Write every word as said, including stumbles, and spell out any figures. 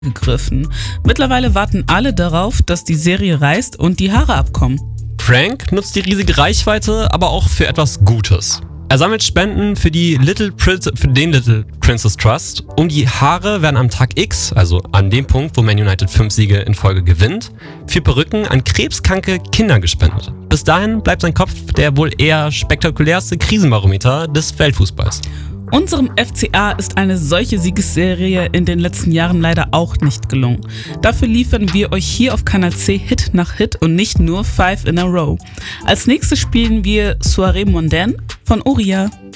gegriffen. Mittlerweile warten alle darauf, dass die Serie reißt und die Haare abkommen. Frank nutzt die riesige Reichweite aber auch für etwas Gutes. Er sammelt Spenden für, die Little Prince, für den Little Princess Trust und die Haare werden am Tag X, also an dem Punkt, wo Man United fünf Siege in Folge gewinnt, für Perücken an krebskranke Kinder gespendet. Bis dahin bleibt sein Kopf der wohl eher spektakulärste Krisenbarometer des Weltfußballs. Unserem F C A ist eine solche Siegesserie in den letzten Jahren leider auch nicht gelungen. Dafür liefern wir euch hier auf Kanal C Hit nach Hit und nicht nur Five in a Row. Als nächstes spielen wir Soirée Mondaine von Uriah.